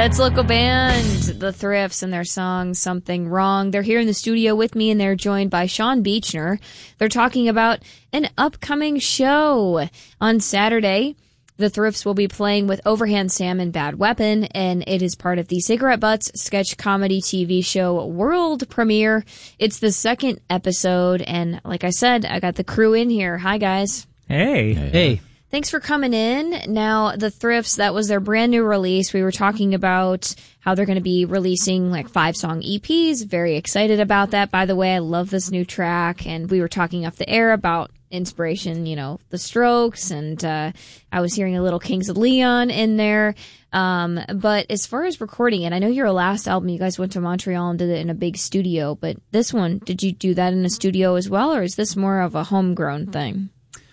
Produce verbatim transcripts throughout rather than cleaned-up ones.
That's local band, The Thrifts, and their song, Something Wrong. They're here in the studio with me, and they're joined by Sean Beechner. They're talking about an upcoming show on Saturday. The Thrifts will be playing with Overhand Sam and Bad Weapon, and it is part of the Cigarette Butts sketch comedy T V show world premiere. It's the second episode, and like I said, I got the crew in here. Hi, guys. Hey. Hey. Hey. Thanks for coming in. Now, The Thrifts, that was their brand new release. We were talking about how they're going to be releasing like five song E Ps. Very excited about that. By the way, I love this new track. And we were talking off the air about inspiration, you know, The Strokes. And uh, I was hearing a little Kings of Leon in there. Um, but as far as recording it, I know your last album, you guys went to Montreal and did it in a big studio. But this one, did you do that in a studio as well? Or is this more of a homegrown thing?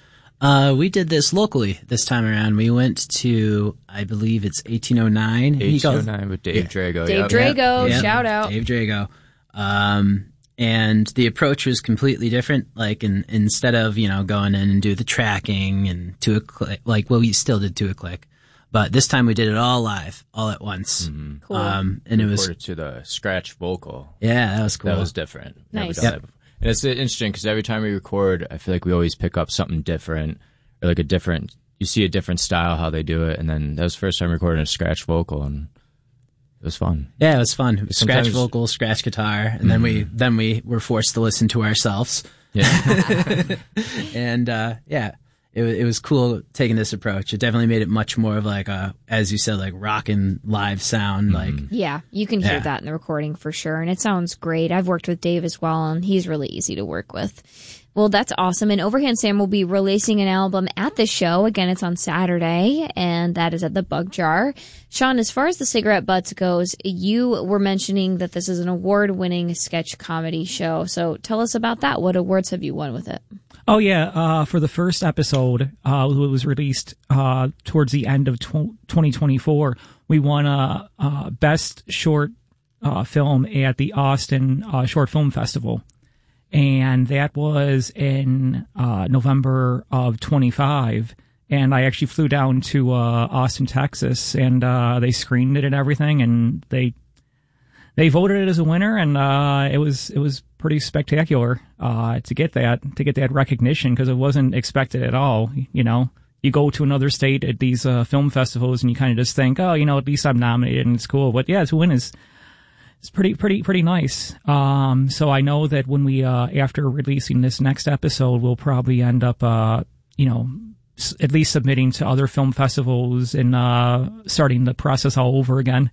Uh, we did this locally this time around. We went to, I believe it's eighteen oh nine. eighteen oh nine with Dave yeah. Drago. Dave yep. Drago, Yep. shout out. Dave Drago. Um, and the approach was completely different. Like, in, instead of, you know, going in and do the tracking and to a click, like, well, we still did to a click. But this time we did it all live, all at once. Mm-hmm. Cool. Um, and it was, Recorded to the scratch vocal. yeah, that was cool. That was different. Never Nice. done Yep. that before. And it's interesting because every time we record, I feel like we always pick up something different, or like a different, you see a different style how they do it. And then that was the first time recording a scratch vocal, and it was fun. Yeah, it was fun. Scratch Sometimes- vocal, scratch guitar, and then we then we were forced to listen to ourselves. Yeah. And uh, yeah, it was it was cool taking this approach. It definitely made it much more of like a, as you said, like rockin' live sound. Like, Yeah, you can hear Yeah. that in the recording for sure, and it sounds great. I've worked with Dave as well, and he's really easy to work with. Well, that's awesome. And Overhand Sam will be releasing an album at the show. Again, it's on Saturday, and that is at the Bug Jar. Sean, as far as the Cigarette Butts goes, you were mentioning that this is an award-winning sketch comedy show. So tell us about that. What awards have you won with it? Oh, yeah. Uh, for the first episode, uh, it was released uh, towards the end of twenty twenty-four. We won a, a Best Short uh, Film at the Austin uh, Short Film Festival. And that was in uh, November of twenty-five. And I actually flew down to uh, Austin, Texas, and uh, they screened it and everything, and they they voted it as a winner, and uh, it was it was pretty spectacular uh, to get that to get that recognition, because it wasn't expected at all. You know, you go to another state at these uh, film festivals, and you kind of just think, oh, you know, at least I'm nominated, and it's cool. But yeah, to win is it's pretty pretty pretty nice. Um, so I know that when we uh, after releasing this next episode, we'll probably end up, uh, you know, s- at least submitting to other film festivals and uh, starting the process all over again.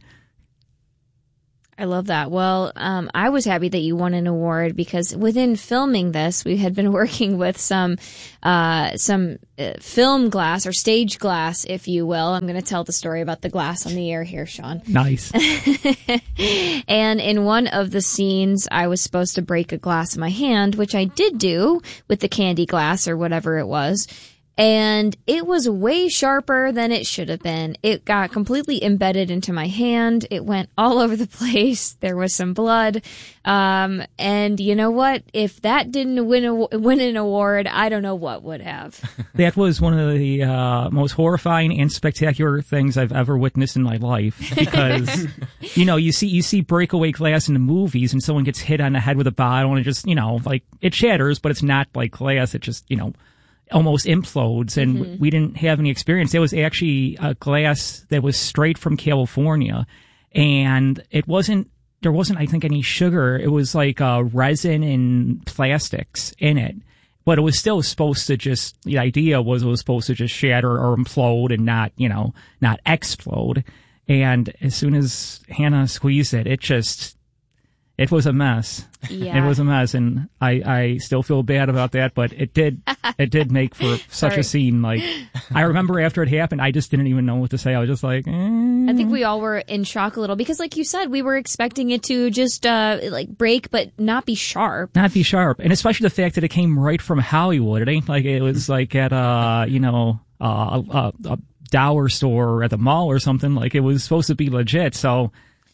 I love that. Well, um, I was happy that you won an award, because within filming this, we had been working with some, uh, some uh, film glass or stage glass, if you will. I'm going to tell the story about the glass on the air here, Sean. Nice. And in one of the scenes, I was supposed to break a glass in my hand, which I did do with the candy glass or whatever it was. And it was way sharper than it should have been. It got completely embedded into my hand. It went all over the place. There was some blood. Um, and you know what? If that didn't win a, win an award, I don't know what would have. That was one of the uh, most horrifying and spectacular things I've ever witnessed in my life, because, you know, you see you see breakaway glass in the movies, and someone gets hit on the head with a bottle, and it just, you know, like, it shatters, but it's not like glass. It just, you know, almost implodes, and mm-hmm. we didn't have any experience. It was actually a glass that was straight from California, and it wasn't, there wasn't, I think, any sugar. It was like uh, resin and plastics in it, but it was still supposed to just, the idea was it was supposed to just shatter or implode and not, you know, not explode. And as soon as Hannah squeezed it, it just, it was a mess. Yeah. It was a mess, and I, I still feel bad about that, but it did it did make for such Sorry. a scene. Like, I remember after it happened, I just didn't even know what to say. I was just like, eh. I think we all were in shock a little, because like you said, we were expecting it to just uh like break but not be sharp. Not be sharp. And especially the fact that it came right from Hollywood. It ain't like it was like at uh you know uh, a, a, a Dower store or at the mall or something. Like, it was supposed to be legit, so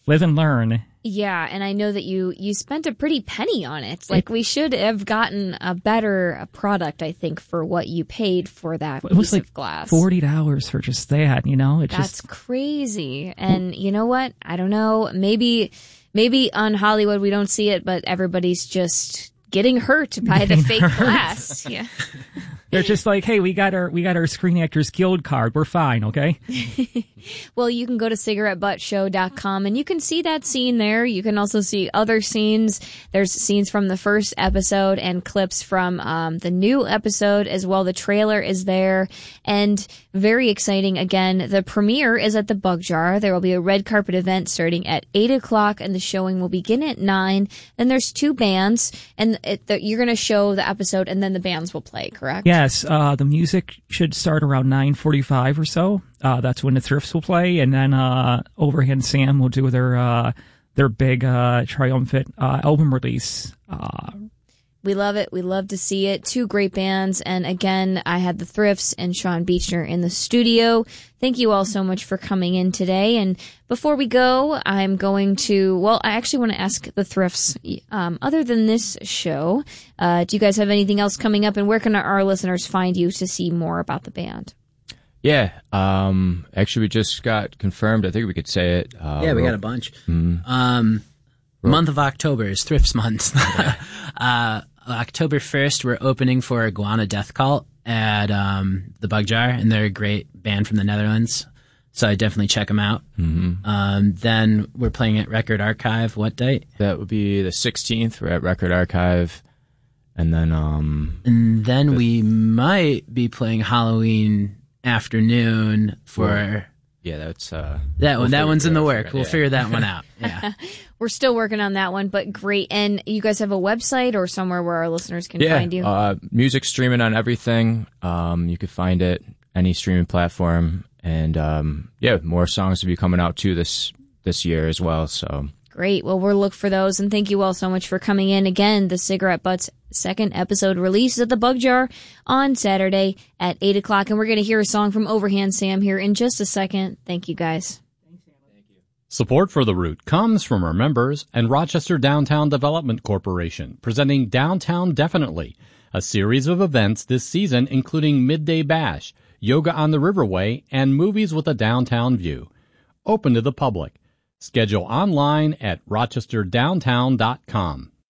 live and learn. Yeah, and I know that you you spent a pretty penny on it. Like, we should have gotten a better product, I think, for what you paid for that It piece was like of glass. forty dollars for just that, you know? It That's just crazy. And you know what? I don't know. Maybe maybe on Hollywood we don't see it, but everybody's just getting hurt by the fake glass. Yeah. they're just like, hey, we got our we got our Screen Actors Guild card. We're fine, okay? Well, you can go to cigarette butt show dot com and you can see that scene there. You can also see other scenes. There's scenes from the first episode and clips from um, the new episode as well. The trailer is there. And very exciting, again, the premiere is at the Bug Jar. There will be a red carpet event starting at eight o'clock and the showing will begin at nine. Then there's two bands and it, the, you're going to show the episode and then the bands will play, correct? Yes, uh, the music should start around nine forty-five or so. Uh, that's when the Thrifts will play, and then uh, Overhand Sam will do their uh, their big uh, triumphant uh, album release. Uh, We love it. We love to see it. Two great bands. And again, I had the Thrifts and Sean Beechner in the studio. Thank you all so much for coming in today. And before we go, I'm going to, well, I actually want to ask the Thrifts, um, other than this show, uh, do you guys have anything else coming up? And where can our listeners find you to see more about the band? Yeah, um, actually, we just got confirmed. I think we could say it. Uh, Yeah, we Ro- got a bunch. Mm-hmm. Um, month of October is Thrifts Month. uh, October first, we're opening for Iguana Death Cult at um, the Bug Jar, and they're a great band from the Netherlands. So I definitely check them out. Mm-hmm. Um, then we're playing at Record Archive. What date? That would be the sixteenth. We're at Record Archive. And then, um, And then we might be playing Halloween afternoon for yeah, that's, uh, that one. we'll That figure- one's in the we'll work. figure it- We'll yeah. figure that one out. Yeah. We're still working on that one, but great. And you guys have a website or somewhere where our listeners can yeah, find you? Uh, music streaming on everything. Um, you can find it any streaming platform, and um, yeah, more songs will be coming out too this this year as well. So Great. Well, we'll look for those. And thank you all so much for coming in. Again, the Cigarette Butts second episode releases at the Bug Jar on Saturday at eight o'clock. And we're going to hear a song from Overhand Sam here in just a second. Thank you, guys. Support for The Root comes from our members and Rochester Downtown Development Corporation, presenting Downtown Definitely, a series of events this season including Midday Bash, Yoga on the Riverway, and Movies with a Downtown View. Open to the public. Schedule online at rochester downtown dot com.